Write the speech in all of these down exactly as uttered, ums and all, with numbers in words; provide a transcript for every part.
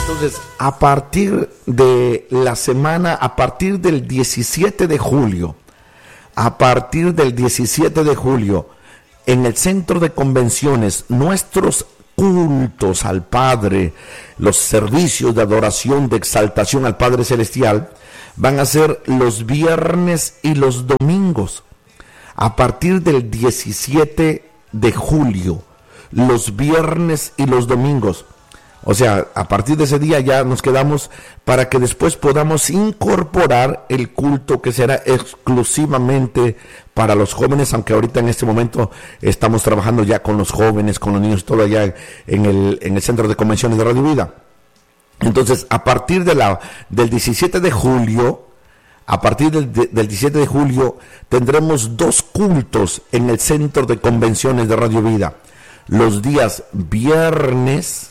Entonces, a partir de la semana, a partir del diecisiete de julio, a partir del diecisiete de julio, en el centro de convenciones, nuestros cultos al Padre, los servicios de adoración, de exaltación al Padre Celestial, van a ser los viernes y los domingos. A partir del diecisiete de julio, los viernes y los domingos. O sea, a partir de ese día ya nos quedamos para que después podamos incorporar el culto que será exclusivamente para los jóvenes, aunque ahorita en este momento estamos trabajando ya con los jóvenes, con los niños, todo allá en el, en el Centro de Convenciones de Radio Vida. Entonces, a partir de la, del diecisiete de julio, a partir del, del diecisiete de julio, tendremos dos cultos en el Centro de Convenciones de Radio Vida. Los días viernes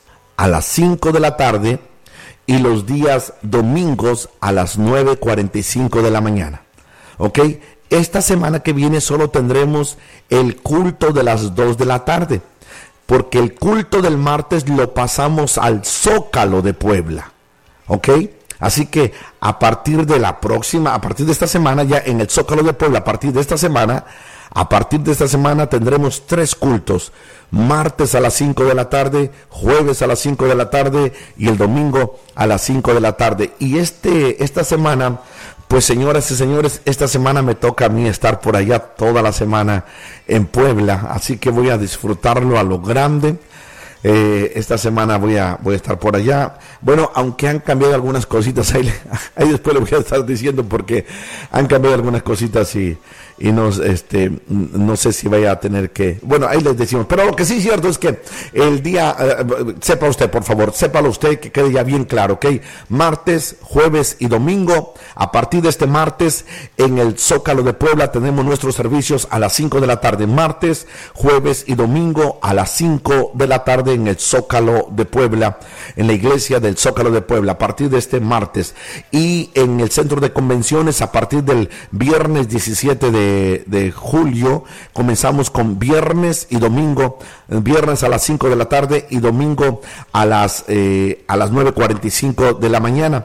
a las cinco de la tarde y los días domingos a las nueve cuarenta y cinco de la mañana. ¿Ok? Esta semana que viene solo tendremos el culto de las dos de la tarde, porque el culto del martes lo pasamos al Zócalo de Puebla. ¿Ok? Así que a partir de la próxima, a partir de esta semana, ya en el Zócalo de Puebla, a partir de esta semana, a partir de esta semana tendremos tres cultos, martes a las cinco de la tarde, jueves a las cinco de la tarde y el domingo a las cinco de la tarde. Y este, esta semana, pues señoras y señores, esta semana me toca a mí estar por allá toda la semana en Puebla, así que voy a disfrutarlo a lo grande. Eh, esta semana voy a voy a estar por allá. Bueno, aunque han cambiado algunas cositas, ahí, ahí después le voy a estar diciendo porque han cambiado algunas cositas y, y no, este, no sé si vaya a tener que... Bueno, ahí les decimos. Pero lo que sí es cierto es que el día... Eh, sepa usted, por favor, sépalo usted, que quede ya bien claro, ¿ok? Martes, jueves y domingo. A partir de este martes, en el Zócalo de Puebla, tenemos nuestros servicios a las cinco de la tarde. Martes, jueves y domingo a las cinco de la tarde en el Zócalo de Puebla, en la iglesia del Zócalo de Puebla, a partir de este martes. Y en el Centro de Convenciones, a partir del viernes diecisiete de de julio, comenzamos con viernes y domingo, viernes a las cinco de la tarde y domingo a las eh, a las nueve cuarenta y cinco de la mañana.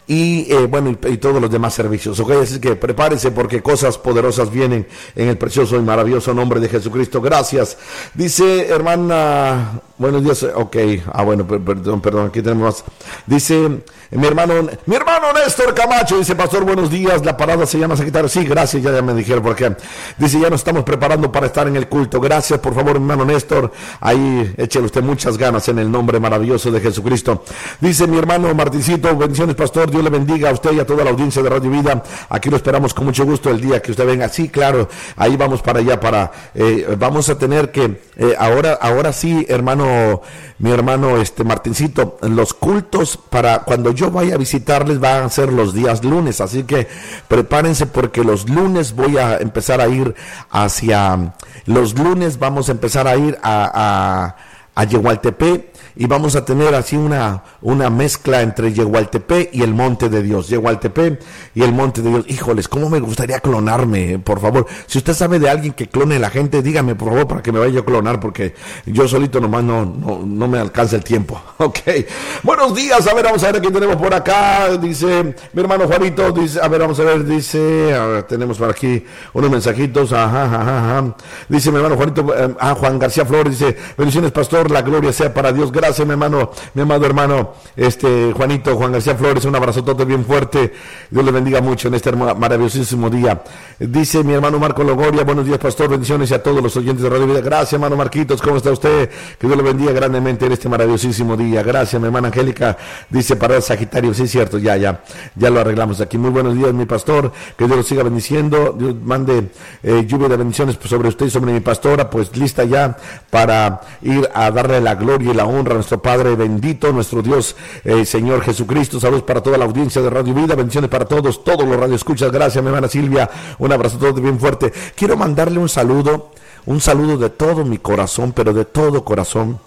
Y eh, bueno, y, y todos los demás servicios, ok, así que prepárese porque cosas poderosas vienen en el precioso y maravilloso nombre de Jesucristo. Gracias. Dice hermana, buenos días, ok, ah bueno, perdón, perdón, aquí tenemos más. Dice mi hermano, mi hermano Néstor Camacho, dice pastor, buenos días, la parada se llama Sagitario. Sí, gracias, ya, ya me dijeron por qué. Dice, ya nos estamos preparando para estar en el culto. Gracias, por favor, hermano Néstor, ahí échele usted muchas ganas en el nombre maravilloso de Jesucristo. Dice mi hermano Martincito, bendiciones pastor, Dios le bendiga a usted y a toda la audiencia de Radio Vida. Aquí lo esperamos con mucho gusto el día que usted venga. Sí, claro, ahí vamos para allá, para eh, vamos a tener que eh, ahora, ahora sí, hermano, mi hermano este Martincito, los cultos para cuando yo vaya a visitarles van a ser los días lunes, así que prepárense porque los lunes voy a empezar a ir hacia, los lunes vamos a empezar a ir a, a, a Yehualtepec. Y vamos a tener así una, una mezcla entre Yehualtepec y el Monte de Dios. Yehualtepec y el Monte de Dios. Híjoles, cómo me gustaría clonarme, por favor. Si usted sabe de alguien que clone a la gente, dígame, por favor, para que me vaya a clonar, porque yo solito nomás no, no, no me alcanza el tiempo. Ok. Buenos días, a ver, vamos a ver quién tenemos por acá. Dice, mi hermano Juanito, dice, a ver, vamos a ver, dice, a ver, tenemos por aquí unos mensajitos. Ajá, ajá, ajá. Dice mi hermano Juanito, eh, ah, Juan García Flores, dice, bendiciones, pastor, la gloria sea para Dios. Gracias. Gracias, mi hermano, mi amado hermano, este Juanito, Juan García Flores, un abrazo todo bien fuerte. Dios le bendiga mucho en este maravillosísimo día. Dice mi hermano Marco Logoria, buenos días, pastor, bendiciones y a todos los oyentes de Radio Vida. Gracias, hermano Marquitos, ¿cómo está usted? Que Dios le bendiga grandemente en este maravillosísimo día. Gracias, mi hermana Angélica, dice para Sagitario, sí es cierto, ya, ya, ya lo arreglamos aquí. Muy buenos días, mi pastor, que Dios lo siga bendiciendo, Dios mande eh, lluvia de bendiciones sobre usted y sobre mi pastora, pues lista ya para ir a darle la gloria y la honra a nuestro Padre bendito, nuestro Dios, eh, Señor Jesucristo. Saludos para toda la audiencia de Radio Vida, bendiciones para todos, todos los radioescuchas. Gracias, mi hermana Silvia, un abrazo todo bien fuerte. Quiero mandarle un saludo, un saludo de todo mi corazón, pero de todo corazón,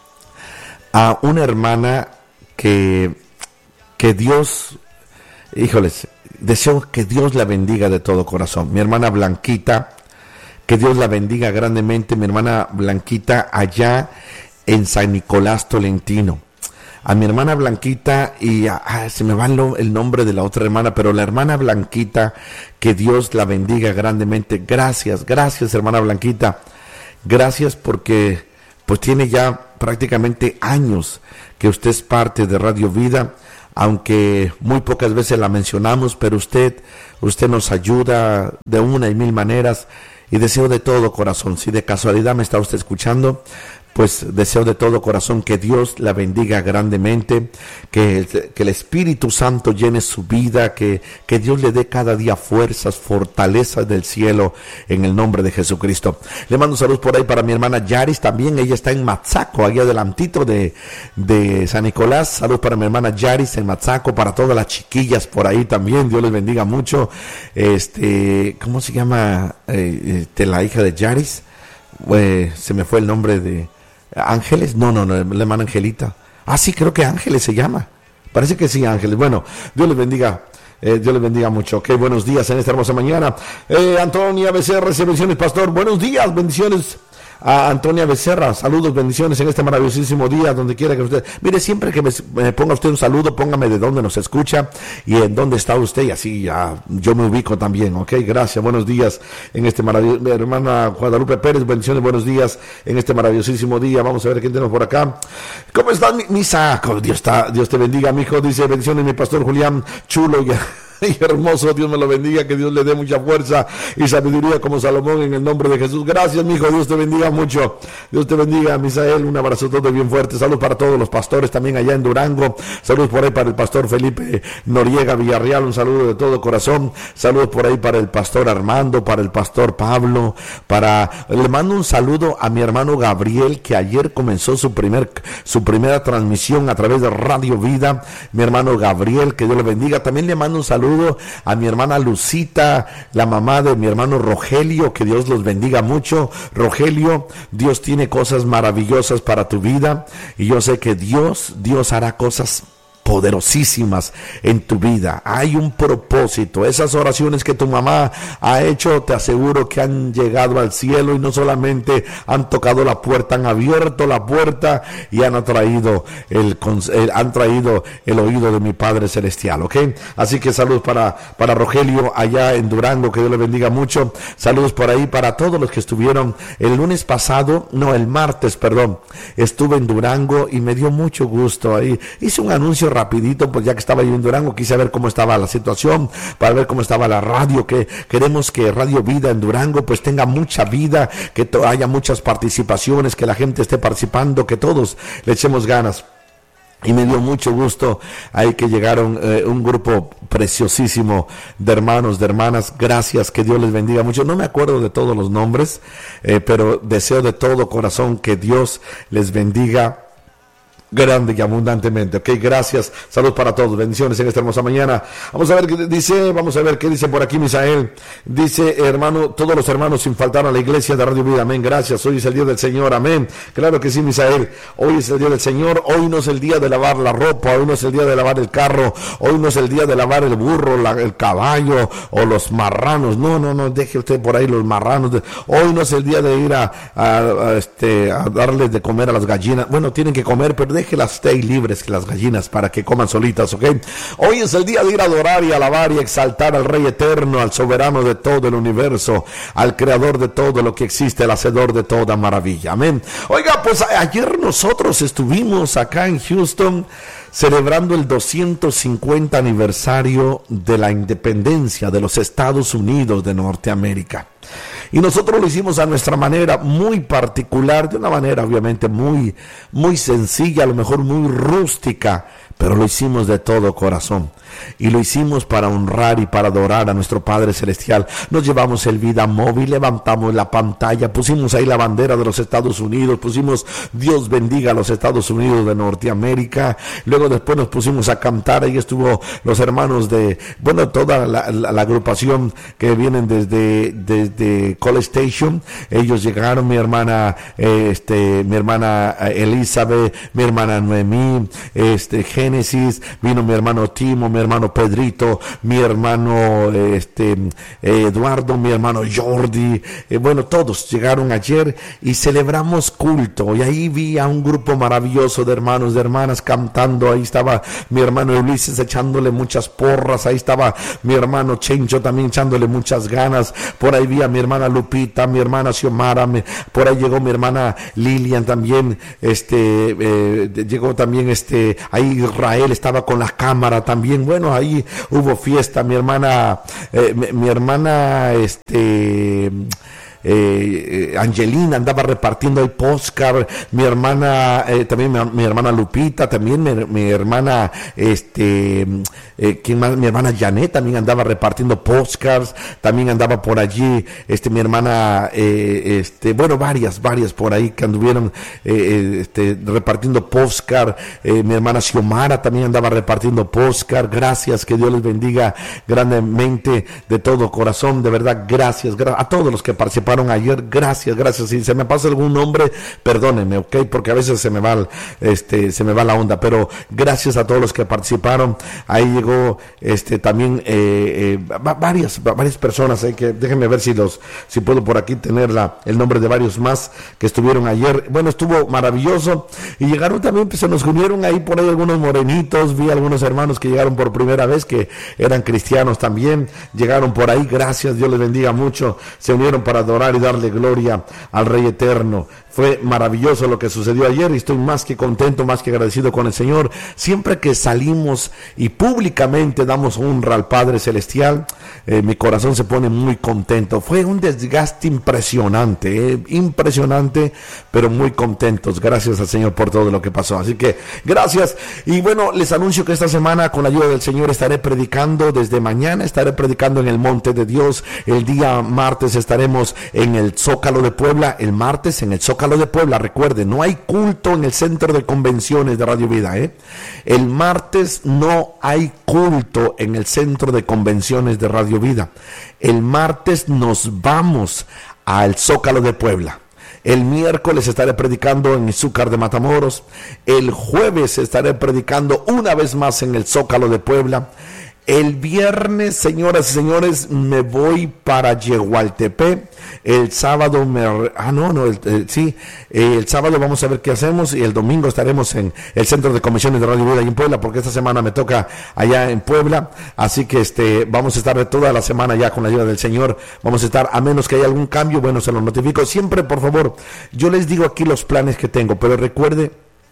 a una hermana que, que Dios, híjoles, deseo que Dios la bendiga de todo corazón. Mi hermana Blanquita, que Dios la bendiga grandemente, mi hermana Blanquita allá en San Nicolás Tolentino. a mi hermana Blanquita y a, ah, se me va el, el nombre de la otra hermana, pero la hermana Blanquita, que Dios la bendiga grandemente. Gracias, gracias hermana Blanquita, gracias porque pues tiene ya prácticamente años que usted es parte de Radio Vida, aunque muy pocas veces la mencionamos, pero usted, usted nos ayuda de una y mil maneras, y deseo de todo corazón, si de casualidad me está usted escuchando, pues deseo de todo corazón que Dios la bendiga grandemente, que el, que el Espíritu Santo llene su vida, que, que Dios le dé cada día fuerzas, fortalezas del cielo, en el nombre de Jesucristo. Le mando un saludo por ahí para mi hermana Yaris, también ella está en Matzaco, ahí adelantito de, de San Nicolás. Saludos para mi hermana Yaris en Matzaco, para todas las chiquillas por ahí también, Dios les bendiga mucho. Este, ¿cómo se llama eh, este, la hija de Yaris? Eh, se me fue el nombre de... Ángeles, no, no, no, la hermana Angelita. Ah, sí, creo que Ángeles se llama. Parece que sí, Ángeles. Bueno, Dios les bendiga. Eh, Dios les bendiga mucho. Ok, buenos días en esta hermosa mañana. Eh, Antonia Becerra, bendiciones, pastor. Buenos días, bendiciones. A Antonia Becerra, saludos, bendiciones en este maravillosísimo día, donde quiera que usted, mire, siempre que me, me ponga usted un saludo, póngame de dónde nos escucha y en dónde está usted, y así ya yo me ubico también. Ok, gracias, buenos días en este maravilloso, hermana Guadalupe Pérez, bendiciones, buenos días en este maravillosísimo día. Vamos a ver quién tenemos por acá. ¿Cómo estás, mi, misa? Dios, está, Dios te bendiga, mi hijo, dice, bendiciones, mi pastor Julián, chulo y y hermoso, Dios me lo bendiga, que Dios le dé mucha fuerza y sabiduría como Salomón, en el nombre de Jesús. Gracias, mi hijo, Dios te bendiga mucho. Dios te bendiga, Misael, un abrazo todo bien fuerte. Saludos para todos los pastores también allá en Durango. Saludos por ahí para el pastor Felipe Noriega Villarreal, un saludo de todo corazón. Saludos por ahí para el pastor Armando, para el pastor Pablo, para, le mando un saludo a mi hermano Gabriel, que ayer comenzó su primer, su primera transmisión a través de Radio Vida. Mi hermano Gabriel, que Dios le bendiga. También le mando un saludo a mi hermana Lucita, la mamá de mi hermano Rogelio, que Dios los bendiga mucho. Rogelio, Dios tiene cosas maravillosas para tu vida, y yo sé que Dios, Dios hará cosas poderosísimas en tu vida. Hay un propósito. Esas oraciones que tu mamá ha hecho, te aseguro que han llegado al cielo, y no solamente han tocado la puerta, han abierto la puerta y han atraído el, el han traído el oído de mi Padre Celestial, ¿ok? Así que saludos para, para Rogelio allá en Durango, que Dios le bendiga mucho. Saludos por ahí para todos los que estuvieron el lunes pasado, no, el martes, perdón, estuve en Durango y me dio mucho gusto. Ahí hice un anuncio rapidito, pues ya que estaba yo en Durango, quise ver cómo estaba la situación, para ver cómo estaba la radio, que queremos que Radio Vida en Durango pues tenga mucha vida, que haya muchas participaciones, que la gente esté participando, que todos le echemos ganas. Y me dio mucho gusto ahí que llegaron eh, un grupo preciosísimo de hermanos, de hermanas. Gracias, que Dios les bendiga mucho. No me acuerdo de todos los nombres, eh, pero deseo de todo corazón que Dios les bendiga grande y abundantemente. Ok, gracias. Salud para todos. Bendiciones en esta hermosa mañana. Vamos a ver qué dice, vamos a ver qué dice por aquí Misael. Dice, hermano, todos los hermanos sin faltar a la iglesia de Radio Vida. Amén. Gracias. Hoy es el día del Señor. Amén. Claro que sí, Misael. Hoy es el día del Señor. Hoy no es el día de lavar la ropa. Hoy no es el día de lavar el carro. Hoy no es el día de lavar el burro, la, el caballo o los marranos. No, no, no. Deje usted por ahí los marranos. Hoy no es el día de ir a, a, a, este, a darles de comer a las gallinas. Bueno, tienen que comer, pero de que las estén libres, que las gallinas, para que coman solitas, ¿ok? Hoy es el día de ir a adorar y alabar y exaltar al Rey Eterno, al soberano de todo el universo, al creador de todo lo que existe, el hacedor de toda maravilla, amén. Oiga, pues ayer nosotros estuvimos acá en Houston celebrando el doscientos cincuenta aniversario de la independencia de los Estados Unidos de Norteamérica. Y nosotros lo hicimos a nuestra manera muy particular, de una manera obviamente muy, muy sencilla, a lo mejor muy rústica, pero lo hicimos de todo corazón. Y lo hicimos para honrar y para adorar a nuestro Padre Celestial. Nos llevamos el vida móvil, levantamos la pantalla, pusimos ahí la bandera de los Estados Unidos, pusimos Dios bendiga a los Estados Unidos de Norteamérica. Luego después nos pusimos a cantar, ahí estuvo los hermanos de, bueno, toda la, la, la agrupación que vienen desde, desde College Station. Ellos llegaron, mi hermana, eh, este, mi hermana Elizabeth, mi hermana Noemí, este, Génesis, Génesis, vino mi hermano Timo, mi hermano Pedrito, mi hermano este eh, Eduardo, mi hermano Jordi, eh, bueno, todos llegaron ayer y celebramos culto, y ahí vi a un grupo maravilloso de hermanos, de hermanas cantando. Ahí estaba mi hermano Ulises echándole muchas porras, ahí estaba mi hermano Chencho también echándole muchas ganas, por ahí vi a mi hermana Lupita, mi hermana Xiomara, me, por ahí llegó mi hermana Lilian también, este eh, llegó también este ahí Israel estaba con la cámara también. Bueno, ahí hubo fiesta. Mi hermana eh, mi, mi hermana este Eh, eh, Angelina andaba repartiendo el postcard, mi hermana eh, también mi, mi hermana Lupita, también mi, mi hermana este eh, ¿quién más? Mi hermana Janet también andaba repartiendo postcards, también andaba por allí este mi hermana eh, este bueno varias varias por ahí que anduvieron eh, este repartiendo postcard. Eh, mi hermana Xiomara también andaba repartiendo postcard. Gracias, que Dios les bendiga grandemente de todo corazón, de verdad. Gracias, gra- a todos los que participaron ayer, gracias, gracias. Si se me pasa algún nombre, perdónenme, ok, porque a veces se me va este se me va la onda, pero gracias a todos los que participaron. Ahí llegó este también eh, eh, varias varias personas, eh, que déjenme ver si los si puedo por aquí tener la, el nombre de varios más que estuvieron ayer. Bueno, estuvo maravilloso, y llegaron también, pues se nos unieron ahí por ahí algunos morenitos, vi algunos hermanos que llegaron por primera vez, que eran cristianos también, llegaron por ahí. Gracias, Dios les bendiga mucho, se unieron para adorar y darle gloria al Rey Eterno. Fue maravilloso lo que sucedió ayer, y estoy más que contento, más que agradecido con el Señor. Siempre que salimos y públicamente damos honra al Padre Celestial, eh, mi corazón se pone muy contento. Fue un desgaste impresionante, eh, impresionante, pero muy contentos. Gracias al Señor por todo lo que pasó. Así que gracias. Y bueno, les anuncio que esta semana, con la ayuda del Señor, estaré predicando. Desde mañana estaré predicando en el Monte de Dios. El día martes estaremos en el Zócalo de Puebla. El martes en el Zócalo de Puebla. Recuerden, no hay culto en el Centro de Convenciones de Radio Vida, ¿eh? El martes no hay culto en el Centro de Convenciones de Radio Vida. El martes nos vamos al Zócalo de Puebla. El miércoles estaré predicando en Izúcar de Matamoros. El jueves estaré predicando una vez más en el Zócalo de Puebla. El viernes, señoras y señores, me voy para Yehualtepec. El sábado me... Ah, no, no, el, el, sí. El sábado vamos a ver qué hacemos, y el domingo estaremos en el Centro de Convenciones de Radio Vida y en Puebla, porque esta semana me toca allá en Puebla. Así que este vamos a estar toda la semana ya con la ayuda del Señor. Vamos a estar, a menos que haya algún cambio, bueno, se lo notifico. Siempre, por favor, yo les digo aquí los planes que tengo, pero recuerde...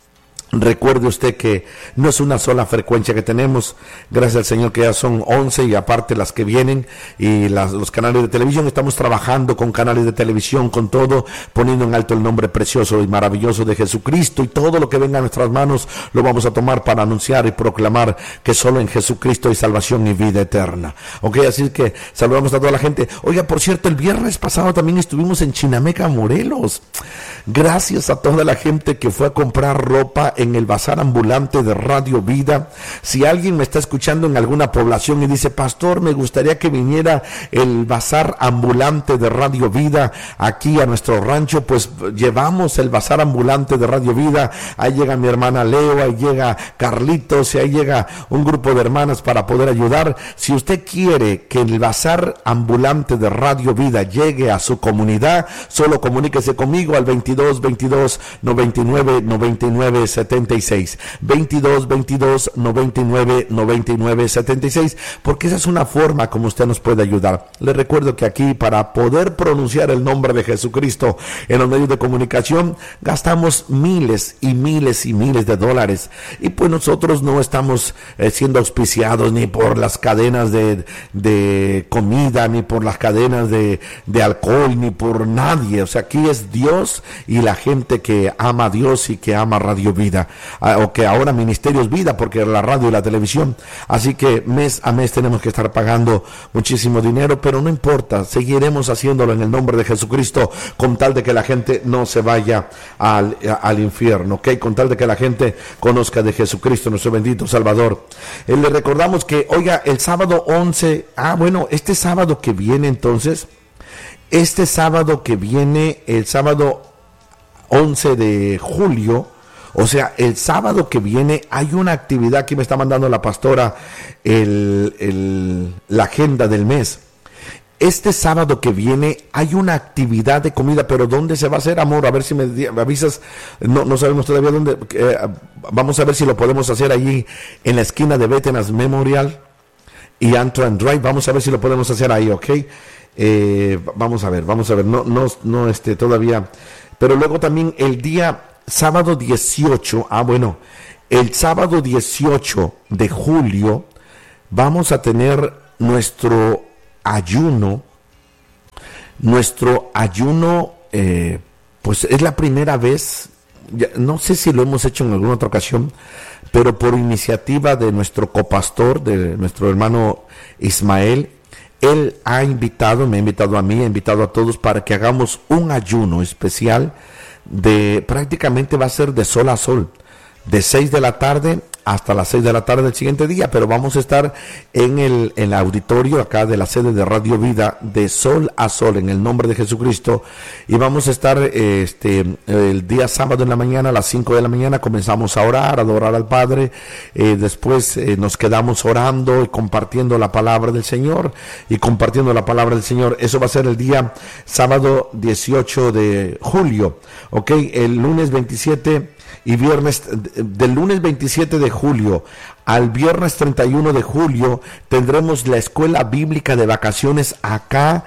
Recuerde usted que no es una sola frecuencia que tenemos, gracias al Señor que ya son once, y aparte las que vienen, y las, los canales de televisión. Estamos trabajando con canales de televisión, con todo, poniendo en alto el nombre precioso y maravilloso de Jesucristo, y todo lo que venga a nuestras manos lo vamos a tomar para anunciar y proclamar que solo en Jesucristo hay salvación y vida eterna. Ok, así que saludamos a toda la gente. Oiga, por cierto, el viernes pasado también estuvimos en Chinameca, Morelos. Gracias a toda la gente que fue a comprar ropa en el bazar ambulante de Radio Vida. Si alguien me está escuchando en alguna población y dice: pastor, me gustaría que viniera el bazar ambulante de Radio Vida aquí a nuestro rancho, pues llevamos el bazar ambulante de Radio Vida. Ahí llega mi hermana Leo, ahí llega Carlitos, y ahí llega un grupo de hermanas para poder ayudar. Si usted quiere que el bazar ambulante de Radio Vida llegue a su comunidad, solo comuníquese conmigo al veintidós veintidós noventa y nueve noventa y nueve setenta y seis, veintidós veintidós noventa y nueve noventa y nueve setenta y seis, porque esa es una forma como usted nos puede ayudar. Le recuerdo que aquí, para poder pronunciar el nombre de Jesucristo en los medios de comunicación, gastamos miles y miles y miles de dólares, y pues nosotros no estamos eh, siendo auspiciados ni por las cadenas de, de comida, ni por las cadenas de, de alcohol, ni por nadie. O sea, aquí es Dios y la gente que ama a Dios y que ama Radio Vida, o que ahora Ministerios Vida, porque la radio y la televisión. Así que mes a mes tenemos que estar pagando muchísimo dinero, pero no importa, seguiremos haciéndolo en el nombre de Jesucristo, con tal de que la gente no se vaya al, al infierno, ¿ok? Con tal de que la gente conozca de Jesucristo, nuestro bendito Salvador. Eh, le recordamos que, oiga, el sábado once, ah, bueno, este sábado que viene entonces, este sábado que viene, el sábado once de julio, O sea, el sábado que viene hay una actividad que me está mandando la pastora, el, el, la agenda del mes. Este sábado que viene hay una actividad de comida, pero ¿dónde se va a hacer, amor? A ver si me, me avisas. No, no sabemos todavía dónde. Eh, vamos a ver si lo podemos hacer allí en la esquina de Veterans Memorial y Antrim Drive. Vamos a ver si lo podemos hacer ahí, ¿ok? Eh, vamos a ver, vamos a ver. No, no, no, este, todavía. Pero luego también el día sábado dieciocho. Ah, bueno, el sábado dieciocho de julio vamos a tener nuestro ayuno, nuestro ayuno, eh, pues es la primera vez, ya, no sé si lo hemos hecho en alguna otra ocasión, pero por iniciativa de nuestro copastor, de nuestro hermano Ismael, él ha invitado, me ha invitado a mí, ha invitado a todos para que hagamos un ayuno especial de, prácticamente va a ser de sol a sol, de seis de la tarde hasta las seis de la tarde del siguiente día, pero vamos a estar en el, en el auditorio acá de la sede de Radio Vida, de sol a sol, en el nombre de Jesucristo, y vamos a estar este el día sábado en la mañana, a las cinco de la mañana, comenzamos a orar, a adorar al Padre, eh, después eh, nos quedamos orando y compartiendo la palabra del Señor, y compartiendo la palabra del Señor. Eso va a ser el día sábado dieciocho de julio, ok, el lunes veintisiete y viernes, del lunes veintisiete de julio al viernes treinta y uno de julio tendremos la escuela bíblica de vacaciones acá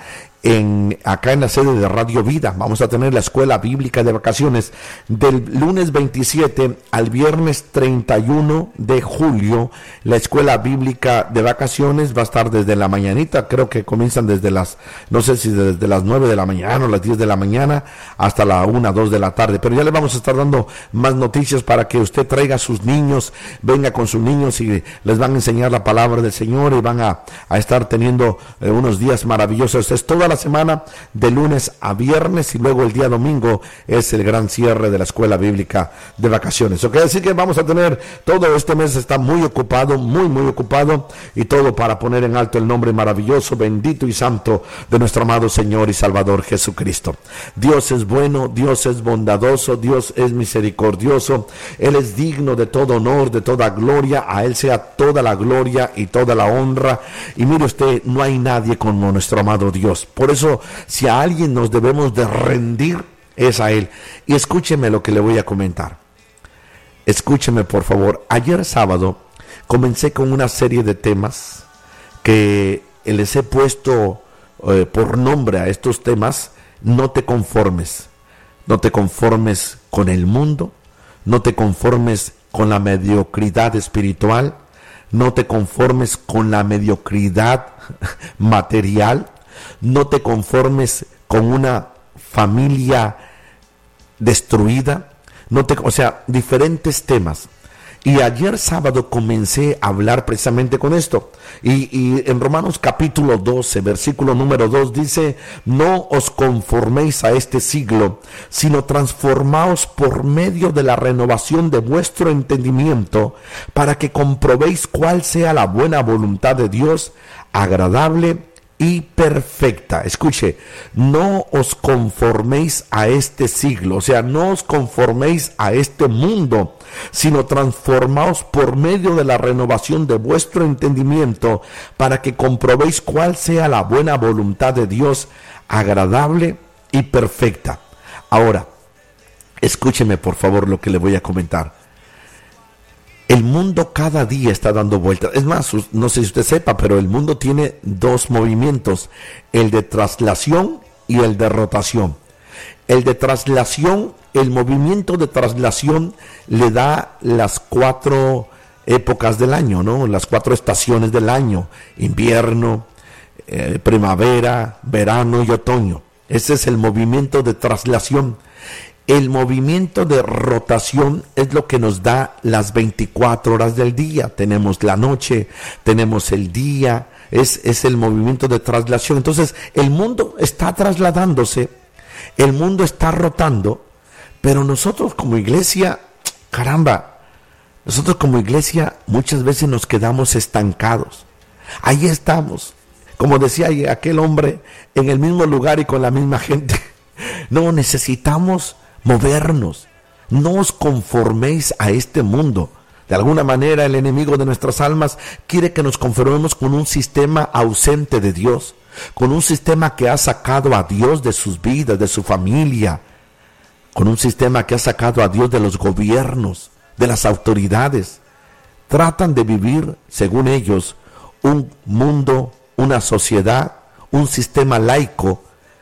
en acá en la sede de Radio Vida. Vamos a tener la escuela bíblica de vacaciones del lunes veintisiete al viernes treinta y uno de julio. La escuela bíblica de vacaciones va a estar desde la mañanita, creo que comienzan desde las, no sé si desde las nueve de la mañana o las diez de la mañana hasta la una, dos de la tarde, pero ya le vamos a estar dando más noticias para que usted traiga a sus niños, venga con sus niños y les van a enseñar la palabra del Señor y van a, a estar teniendo eh, unos días maravillosos. Es toda la semana de lunes a viernes y luego el día domingo es el gran cierre de la escuela bíblica de vacaciones, ok, así que vamos a tener todo este mes, está muy ocupado, muy muy ocupado, y todo para poner en alto el nombre maravilloso, bendito y santo de nuestro amado Señor y Salvador Jesucristo. Dios es bueno, Dios es bondadoso, Dios es misericordioso, Él es digno de todo honor, de toda gloria, a Él sea toda la gloria y toda la honra. Y mire usted, no hay nadie como nuestro amado Dios. Por eso, si a alguien nos debemos de rendir, es a Él. Y escúcheme lo que le voy a comentar. Escúcheme, por favor. Ayer sábado comencé con una serie de temas que les he puesto eh, por nombre a estos temas. No te conformes. No te conformes con el mundo. No te conformes con la mediocridad espiritual. No te conformes con la mediocridad material. No te conformes con una familia destruida. No te, o sea, diferentes temas. Y ayer sábado comencé a hablar precisamente con esto. Y, y en Romanos capítulo doce, versículo número dos dice: no os conforméis a este siglo, sino transformaos por medio de la renovación de vuestro entendimiento, para que comprobéis cuál sea la buena voluntad de Dios, agradable y perfecta. Escuche, no os conforméis a este siglo, o sea, no os conforméis a este mundo, sino transformaos por medio de la renovación de vuestro entendimiento, para que comprobéis cuál sea la buena voluntad de Dios, agradable y perfecta. Ahora, escúcheme por favor lo que le voy a comentar. El mundo cada día está dando vueltas. Es más, no sé si usted sepa, pero el mundo tiene dos movimientos: el de traslación y el de rotación. El de traslación, el movimiento de traslación le da las cuatro épocas del año, ¿no? Las cuatro estaciones del año: invierno, eh, primavera, verano y otoño. Ese es el movimiento de traslación. El movimiento de rotación es lo que nos da las veinticuatro horas del día. Tenemos la noche, tenemos el día, es, es el movimiento de traslación. Entonces, el mundo está trasladándose, el mundo está rotando, pero nosotros como iglesia, caramba, nosotros como iglesia muchas veces nos quedamos estancados. Ahí estamos, como decía aquel hombre, en el mismo lugar y con la misma gente. No, necesitamos movernos, No os conforméis a este mundo. De alguna manera el enemigo de nuestras almas quiere que nos conformemos con un sistema ausente de Dios, con un sistema que ha sacado a Dios de sus vidas, de su familia, con un sistema que ha sacado a Dios de los gobiernos, de las autoridades. Tratan de vivir, según ellos, un mundo, una sociedad, un sistema laico,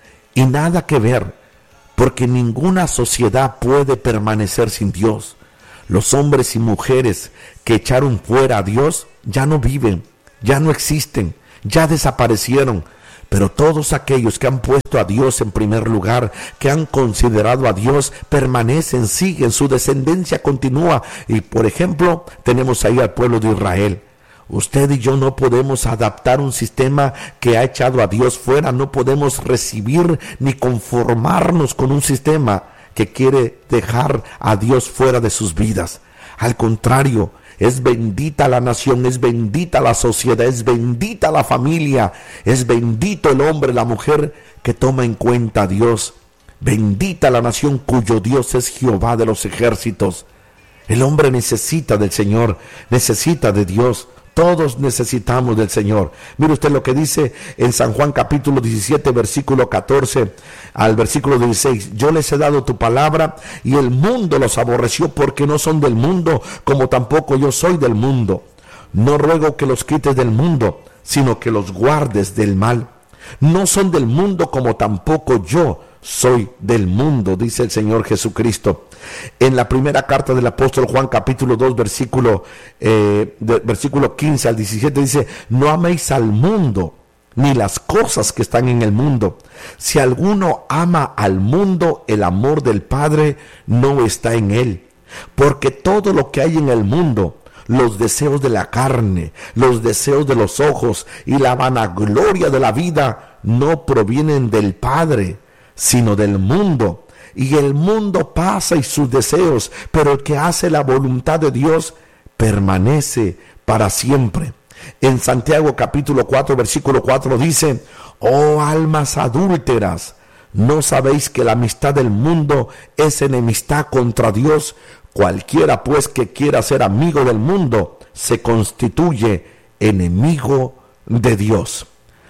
y nada que ver, porque ninguna sociedad puede permanecer sin Dios. Los hombres y mujeres que echaron fuera a Dios ya no viven, ya no existen, ya desaparecieron. Pero todos aquellos que han puesto a Dios en primer lugar, que han considerado a Dios, permanecen, siguen, su descendencia continúa. Y por ejemplo, tenemos ahí al pueblo de Israel. Usted y yo no podemos adaptar un sistema que ha echado a Dios fuera, no podemos recibir ni conformarnos con un sistema que quiere dejar a Dios fuera de sus vidas. Al contrario, es bendita la nación, es bendita la sociedad, es bendita la familia, es bendito el hombre, la mujer que toma en cuenta a Dios. Bendita la nación cuyo Dios es Jehová de los ejércitos. El hombre necesita del Señor, necesita de Dios. Todos necesitamos del Señor. Mire usted lo que dice en San Juan capítulo diecisiete, versículo catorce al versículo dieciséis. Yo les he dado tu palabra y el mundo los aborreció porque no son del mundo, como tampoco yo soy del mundo. No ruego que los quites del mundo, sino que los guardes del mal. No son del mundo como tampoco yo soy del mundo, dice el Señor Jesucristo. En la primera carta del apóstol Juan, capítulo dos, versículo, eh, de, versículo quince al diecisiete, dice: no améis al mundo, ni las cosas que están en el mundo. Si alguno ama al mundo, el amor del Padre no está en él. Porque todo lo que hay en el mundo, los deseos de la carne, los deseos de los ojos y la vanagloria de la vida, no provienen del Padre, sino del mundo. Y el mundo pasa y sus deseos, pero el que hace la voluntad de Dios permanece para siempre. En Santiago capítulo cuatro, versículo cuatro dice: oh almas adúlteras, ¿no sabéis que la amistad del mundo es enemistad contra Dios? Cualquiera pues que quiera ser amigo del mundo se constituye enemigo de Dios.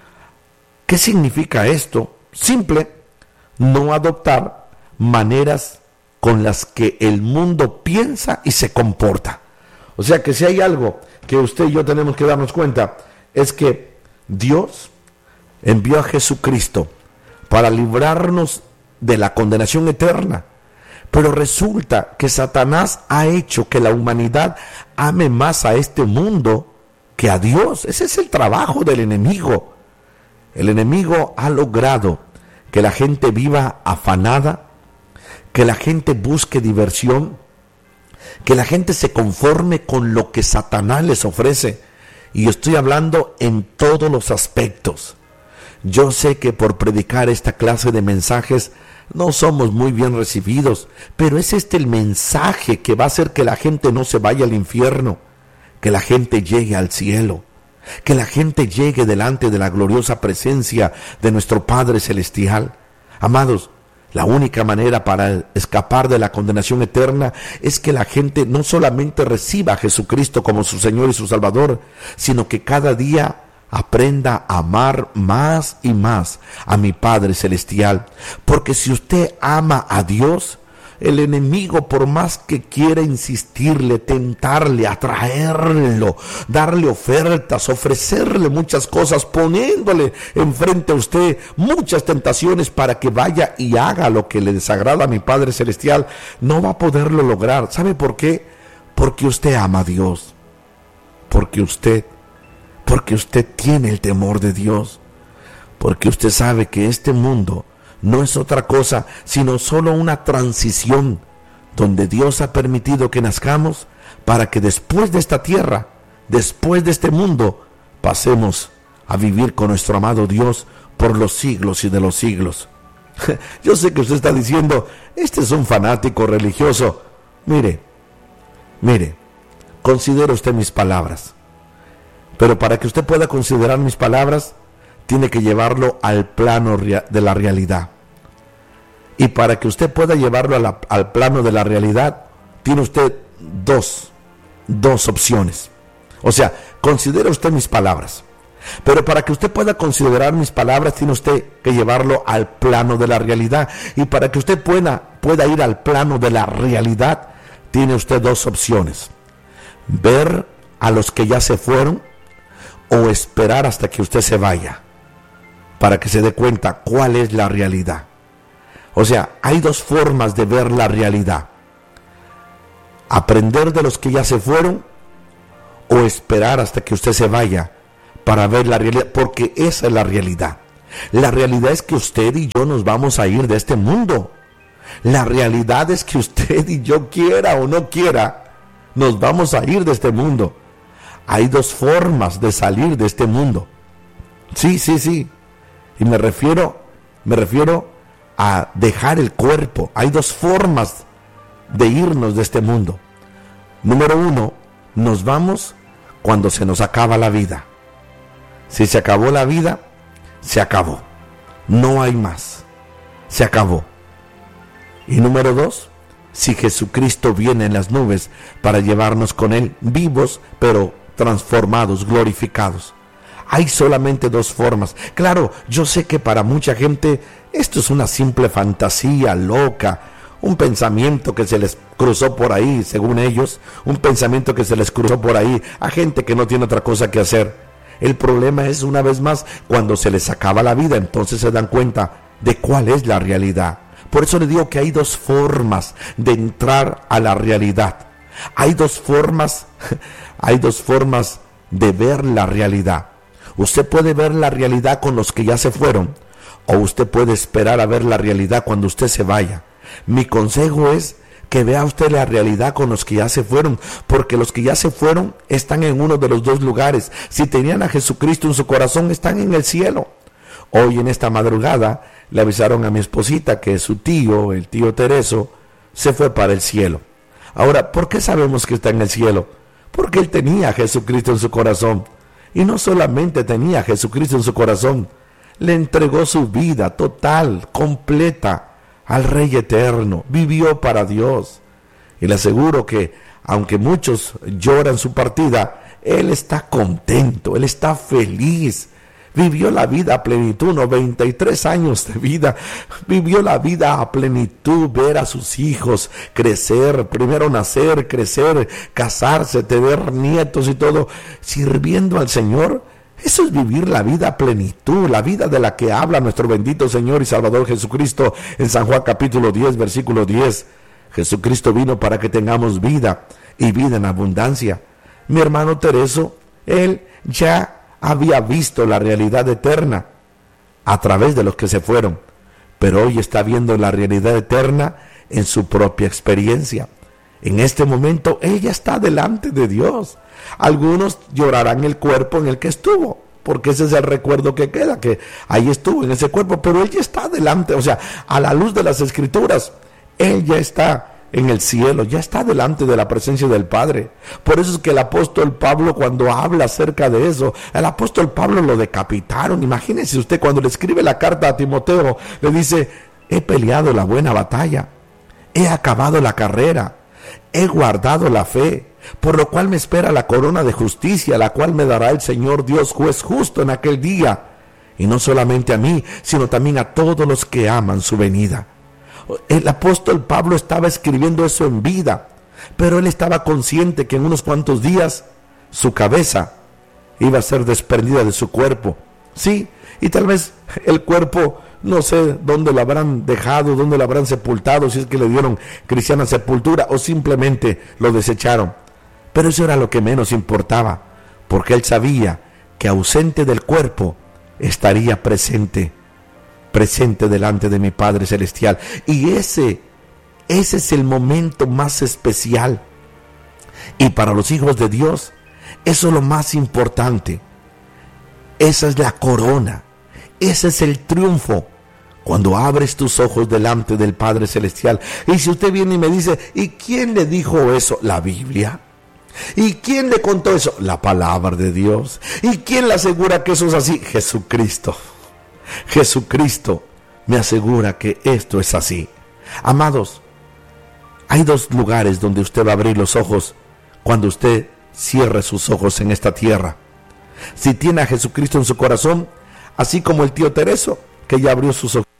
¿Qué significa esto? Simple: no adoptar maneras con las que el mundo piensa y se comporta. O sea que si hay algo que usted y yo tenemos que darnos cuenta, es que Dios envió a Jesucristo para librarnos de la condenación eterna. Pero resulta que Satanás ha hecho que la humanidad ame más a este mundo que a Dios. Ese es el trabajo del enemigo. El enemigo ha logrado que la gente viva afanada, que la gente busque diversión, que la gente se conforme con lo que Satanás les ofrece. Y estoy hablando en todos los aspectos. Yo sé que por predicar esta clase de mensajes no somos muy bien recibidos, pero es este el mensaje que va a hacer que la gente no se vaya al infierno, que la gente llegue al cielo, que la gente llegue delante de la gloriosa presencia de nuestro Padre Celestial. Amados, la única manera para escapar de la condenación eterna es que la gente no solamente reciba a Jesucristo como su Señor y su Salvador, sino que cada día aprenda a amar más y más a mi Padre Celestial. Porque si usted ama a Dios, el enemigo, por más que quiera insistirle, tentarle, atraerlo, darle ofertas, ofrecerle muchas cosas, poniéndole enfrente a usted muchas tentaciones para que vaya y haga lo que le desagrada a mi Padre Celestial, no va a poderlo lograr. ¿Sabe por qué? Porque usted ama a Dios. Porque usted, porque usted tiene el temor de Dios. Porque usted sabe que este mundo no es otra cosa sino solo una transición donde Dios ha permitido que nazcamos para que después de esta tierra, después de este mundo, pasemos a vivir con nuestro amado Dios por los siglos y de los siglos. Yo sé que usted está diciendo: este es un fanático religioso. Mire, mire, considere usted mis palabras. Pero para que usted pueda considerar mis palabras, tiene que llevarlo al plano de la realidad. Y para que usted pueda llevarlo a la, al plano de la realidad, tiene usted dos, dos opciones. O sea, considere usted mis palabras. Pero para que usted pueda considerar mis palabras, tiene usted que llevarlo al plano de la realidad. Y para que usted pueda, pueda ir al plano de la realidad, tiene usted dos opciones. Ver a los que ya se fueron o esperar hasta que usted se vaya, para que se dé cuenta cuál es la realidad. O sea, hay dos formas de ver la realidad: aprender de los que ya se fueron o esperar hasta que usted se vaya para ver la realidad, porque esa es la realidad. La realidad es que usted y yo nos vamos a ir de este mundo. La realidad es que usted y yo, quiera o no quiera, nos vamos a ir de este mundo. Hay dos formas de salir de este mundo. Sí, sí, sí. Y me refiero, me refiero a dejar el cuerpo. Hay dos formas de irnos de este mundo. Número uno, nos vamos cuando se nos acaba la vida. Si se acabó la vida, se acabó. No hay más. Se acabó. Y número dos, si Jesucristo viene en las nubes para llevarnos con Él vivos, pero transformados, glorificados. Hay solamente dos formas. Claro, yo sé que para mucha gente esto es una simple fantasía loca, un pensamiento que se les cruzó por ahí, según ellos, un pensamiento que se les cruzó por ahí a gente que no tiene otra cosa que hacer. El problema es, una vez más, cuando se les acaba la vida, entonces se dan cuenta de cuál es la realidad. Por eso les digo que hay dos formas de entrar a la realidad. Hay dos formas, hay dos formas de ver la realidad. Usted puede ver la realidad con los que ya se fueron, o usted puede esperar a ver la realidad cuando usted se vaya. Mi consejo es que vea usted la realidad con los que ya se fueron, porque los que ya se fueron están en uno de los dos lugares. Si tenían a Jesucristo en su corazón, están en el cielo. Hoy en esta madrugada le avisaron a mi esposita que su tío, el tío Tereso, se fue para el cielo. Ahora, ¿por qué sabemos que está en el cielo? Porque él tenía a Jesucristo en su corazón. Y no solamente tenía a Jesucristo en su corazón, le entregó su vida total, completa, al Rey Eterno. Vivió para Dios. Y le aseguro que, aunque muchos lloran su partida, él está contento, él está feliz. Vivió la vida a plenitud, noventa y tres años de vida. Vivió la vida a plenitud, ver a sus hijos crecer, primero nacer, crecer, casarse, tener nietos y todo, sirviendo al Señor. Eso es vivir la vida a plenitud, la vida de la que habla nuestro bendito Señor y Salvador Jesucristo en San Juan capítulo diez, versículo diez. Jesucristo vino para que tengamos vida y vida en abundancia. Mi hermano Tereso, él ya había visto la realidad eterna a través de los que se fueron, pero hoy está viendo la realidad eterna en su propia experiencia. En este momento ella está delante de Dios. Algunos llorarán el cuerpo en el que estuvo, porque ese es el recuerdo que queda, que ahí estuvo en ese cuerpo, pero él ya está delante, o sea, a la luz de las Escrituras, él ya está en el cielo, ya está delante de la presencia del Padre. Por eso es que el apóstol Pablo, cuando habla acerca de eso, el apóstol Pablo lo decapitaron. Imagínese usted, cuando le escribe la carta a Timoteo, le dice: he peleado la buena batalla, he acabado la carrera, he guardado la fe, por lo cual me espera la corona de justicia, la cual me dará el Señor Dios, juez justo, en aquel día. Y no solamente a mí, sino también a todos los que aman su venida. El apóstol Pablo estaba escribiendo eso en vida, pero él estaba consciente que en unos cuantos días su cabeza iba a ser desprendida de su cuerpo. Sí, y tal vez el cuerpo, no sé dónde lo habrán dejado, dónde lo habrán sepultado, si es que le dieron cristiana sepultura o simplemente lo desecharon. Pero eso era lo que menos importaba, porque él sabía que ausente del cuerpo estaría presente. presente delante de mi Padre Celestial. Y ese, ese es el momento más especial. Y para los hijos de Dios, eso es lo más importante. Esa es la corona. Ese es el triunfo. Cuando abres tus ojos delante del Padre Celestial. Y si usted viene y me dice: ¿y quién le dijo eso? La Biblia. ¿Y quién le contó eso? La palabra de Dios. ¿Y quién le asegura que eso es así? Jesucristo. Jesucristo me asegura que esto es así. Amados, hay dos lugares donde usted va a abrir los ojos cuando usted cierre sus ojos en esta tierra. Si tiene a Jesucristo en su corazón, así como el tío Tereso, que ya abrió sus ojos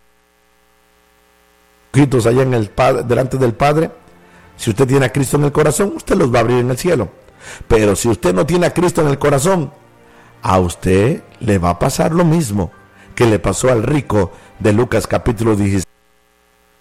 allá en el Padre, delante del Padre. Si usted tiene a Cristo en el corazón, usted los va a abrir en el cielo. Pero si usted no tiene a Cristo en el corazón, a usted le va a pasar lo mismo que le pasó al rico de Lucas capítulo dieciséis.